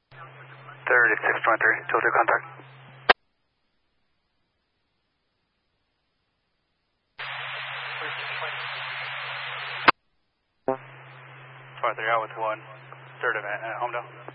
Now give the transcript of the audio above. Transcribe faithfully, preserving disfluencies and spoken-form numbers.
thirty-six twenty-three, two two contact. twenty-three out with one, third event at Homedale.